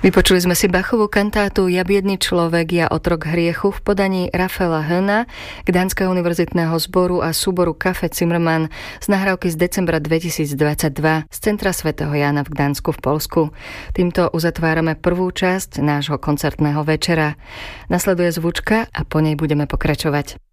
Vypočuli sme si Bachovú kantátu Ja biedný človek, ja otrok hriechu v podaní Rafaela Höhna, Gdaňského univerzitného zboru a súboru Café Zimmermann z nahrávky z decembra 2022 z Centra svätého Jána v Gdansku v Poľsku. Týmto uzatvárame prvú časť nášho koncertného večera. Nasleduje zvučka a po nej budeme pokračovať.